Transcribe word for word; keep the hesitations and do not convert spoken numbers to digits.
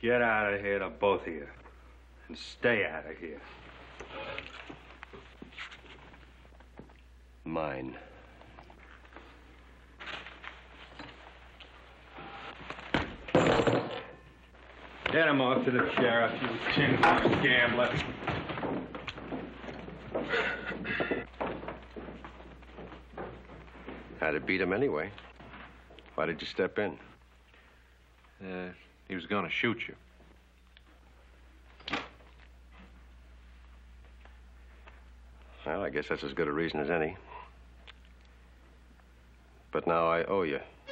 Get out of here, the both of you. And stay out of here. Mine. Get him off to the sheriff, you tin-horn gambler. Had to beat him anyway. Why did you step in? Uh, he was gonna shoot you. Well, I guess that's as good a reason as any. But now I owe you.